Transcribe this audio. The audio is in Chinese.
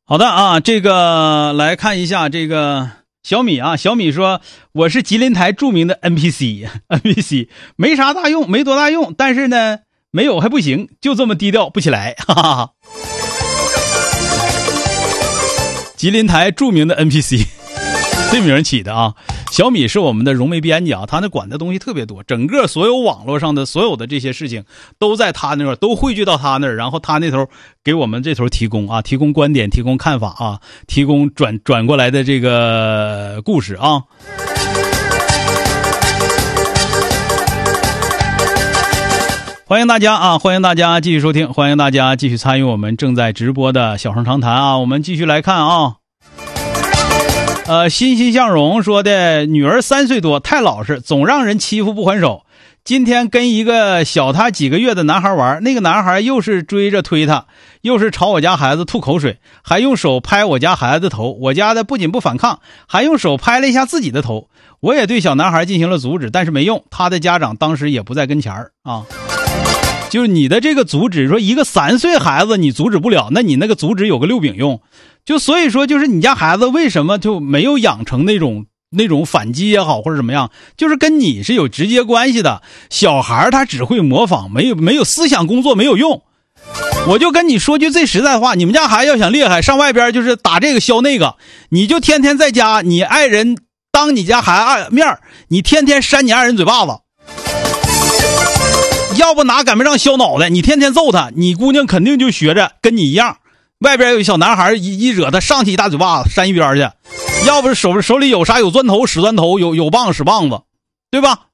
好的啊，这个来看一下这个小米啊，小米说我是吉林台著名的 NPC 没啥大用，没多大用，但是呢没有还不行，就这么低调不起来，哈哈哈。吉林台著名的 NPC 这名起的啊。小米是我们的融媒编辑啊，他那管的东西特别多，整个所有网络上的所有的这些事情都在他那儿，都汇聚到他那儿，然后他那头给我们这头提供啊，提供观点，提供看法啊，提供转过来的这个故事啊。欢迎大家啊！欢迎大家继续收听，欢迎大家继续参与我们正在直播的小声长谈啊！我们继续来看啊。欣欣向荣说的，女儿3岁多，太老实，总让人欺负不还手。今天跟一个小他几个月的男孩玩，那个男孩又是追着推他，又是朝我家孩子吐口水，还用手拍我家孩子的头。我家的不仅不反抗，还用手拍了一下自己的头。我也对小男孩进行了阻止，但是没用，他的家长当时也不在跟前啊。就是你的这个阻止，说一个3岁孩子你阻止不了，那你那个阻止有个6饼用。就所以说，就是你家孩子为什么就没有养成那种反击也好或者怎么样，就是跟你是有直接关系的。小孩他只会模仿，没有思想工作没有用。我就跟你说句最实在话，你们家孩子要想厉害，上外边就是打这个削那个，你就天天在家，你爱人当你家孩子面，你天天扇你爱人嘴巴子，要不拿擀面杖削脑袋，你天天揍他，你姑娘肯定就学着跟你一样。外边有一小男孩一惹他，上去一大嘴巴子扇一边去，要不是手里有啥，有钻头使钻头，有棒使棒子，对吧？